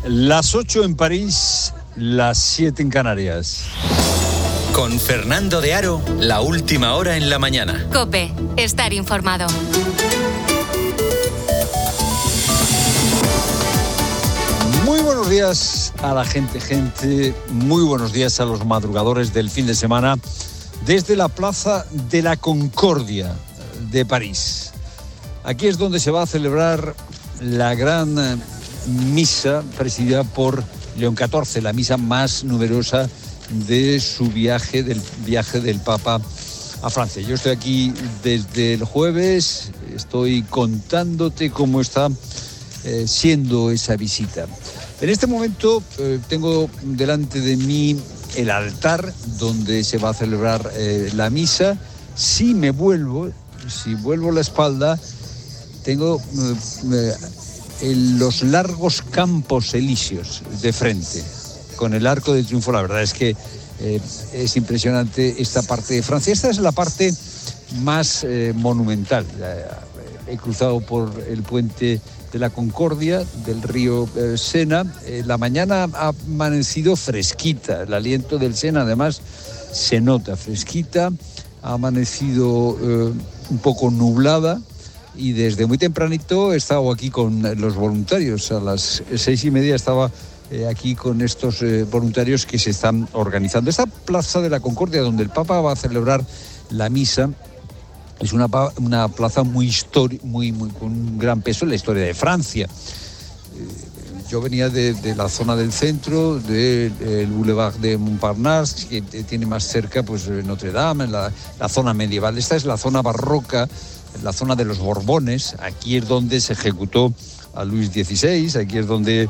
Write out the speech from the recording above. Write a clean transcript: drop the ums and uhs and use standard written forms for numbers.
Las 8 en París, las 7 en Canarias. Con Fernando de Aro, la última hora en la mañana. COPE, estar informado. Muy buenos días a la gente, muy buenos días a los madrugadores del fin de semana desde la Plaza de la Concordia de París. Aquí es donde se va a celebrar la gran misa presidida por León XIV, la misa más numerosa de su viaje, del viaje del Papa a Francia. Yo estoy aquí desde el jueves, estoy contándote cómo está siendo esa visita. En este momento tengo delante de mí el altar donde se va a celebrar la misa. Si vuelvo la espalda, tengo los largos campos elíseos de frente, con el Arco de Triunfo. La verdad es que es impresionante esta parte de Francia. Esta es la parte más monumental. He cruzado por el puente de la Concordia del río Sena. La mañana ha amanecido fresquita, el aliento del Sena además se nota fresquita, ha amanecido un poco nublada y desde muy tempranito he estado aquí con los voluntarios. A las 6:30 estaba aquí con estos voluntarios que se están organizando. Esta Plaza de la Concordia, donde el Papa va a celebrar la misa, es una plaza muy histórica, muy con un gran peso en la historia de Francia. Yo venía de la zona del centro, del Boulevard de Montparnasse, que tiene más cerca pues Notre Dame, la zona medieval. Esta es la zona barroca, la zona de los Borbones. Aquí es donde se ejecutó a Luis XVI, aquí es donde